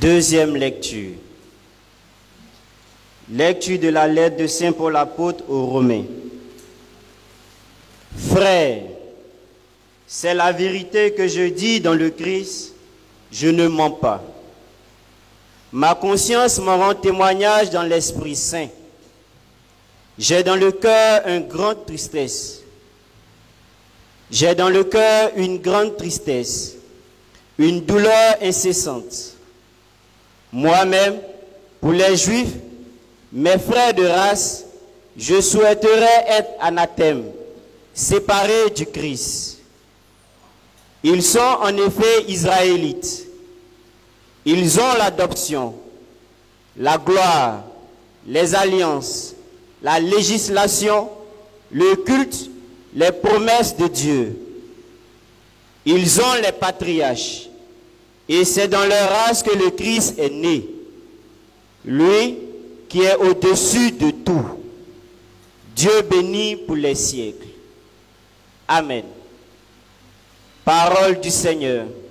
Deuxième lecture. Lecture de la lettre de Saint Paul apôtre aux Romains. Frères, c'est la vérité que je dis dans le Christ, je ne mens pas. Ma conscience m'en rend témoignage dans l'Esprit Saint. J'ai dans le cœur une grande tristesse. J'ai dans le cœur une grande tristesse, une douleur incessante. Moi-même, pour les Juifs, mes frères de race, je souhaiterais être anathème, séparés du Christ. Ils sont en effet israélites. Ils ont l'adoption, la gloire, les alliances, la législation, le culte, les promesses de Dieu. Ils ont les patriarches. Et c'est dans leur race que le Christ est né. Lui qui est au-dessus de tout. Dieu béni pour les siècles. Amen. Parole du Seigneur.